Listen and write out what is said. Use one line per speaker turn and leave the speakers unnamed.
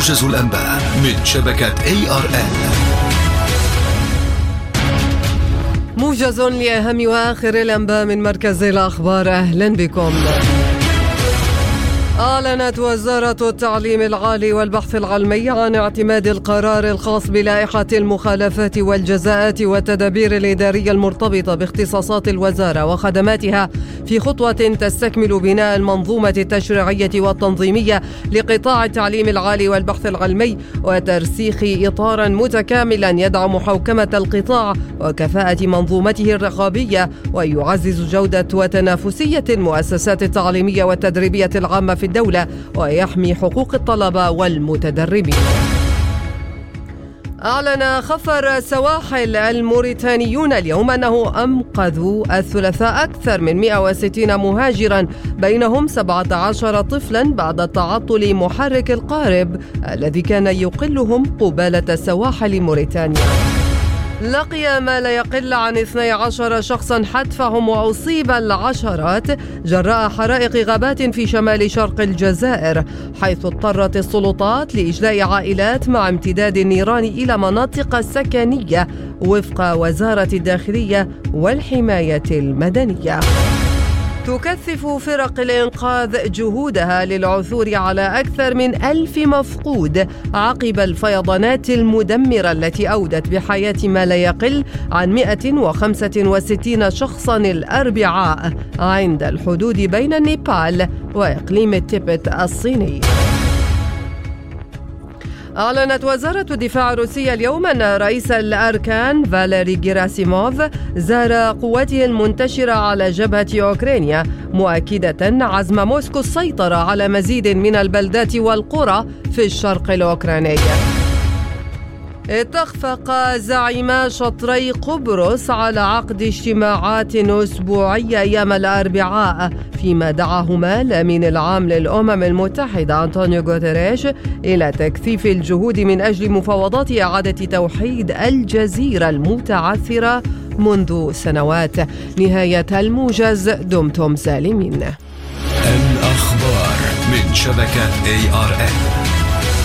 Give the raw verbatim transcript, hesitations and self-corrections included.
موجز الأنباء من شبكة إيه آر إن.
موجز لأهم وآخر الأنباء من مركز الأخبار. أهلا بكم. أعلنت وزارة التعليم العالي والبحث العلمي عن اعتماد القرار الخاص بلائحة المخالفات والجزاءات والتدابير الإدارية المرتبطة باختصاصات الوزارة وخدماتها في خطوة تستكمل بناء المنظومة التشريعية والتنظيمية لقطاع التعليم العالي والبحث العلمي وترسيخ إطارا متكاملا يدعم حوكمة القطاع وكفاءة منظومته الرقابية ويعزز جودة وتنافسية المؤسسات التعليمية والتدريبية العامة في الدولة ويحمي حقوق الطلبة والمتدربين. أعلن خفر سواحل الموريتانيون اليوم أنه أنقذوا الثلاثاء أكثر من مئة وستين مهاجرا بينهم سبعة عشر طفلا بعد تعطل محرك القارب الذي كان يقلهم قبالة سواحل موريتانيا. لقي ما لا يقل عن اثني عشر شخصا حتفهم وأصيب العشرات جراء حرائق غابات في شمال شرق الجزائر، حيث اضطرت السلطات لإجلاء عائلات مع امتداد النيران إلى مناطق سكنية وفق وزارة الداخلية والحماية المدنية. تكثف فرق الإنقاذ جهودها للعثور على أكثر من ألف مفقود عقب الفيضانات المدمرة التي أودت بحياة ما لا يقل عن مئة وخمسة وستين شخصا الأربعاء عند الحدود بين النيبال وإقليم التبت الصيني. أعلنت وزارة الدفاع الروسية اليوم أن رئيس الأركان فاليري جيراسيموف زار قواته المنتشرة على جبهة أوكرانيا، مؤكدة عزم موسكو السيطرة على مزيد من البلدات والقرى في الشرق الأوكراني. اتفق زعيما شطري قبرص على عقد اجتماعات أسبوعية أيام الأربعاء، فيما دعاهما الأمين العام للأمم المتحدة أنطونيو غوتيريش إلى تكثيف الجهود من أجل مفاوضات إعادة توحيد الجزيرة المتعثرة منذ سنوات. نهاية الموجز، دمتم سالمين.
الأخبار من شبكة إيه آر إن.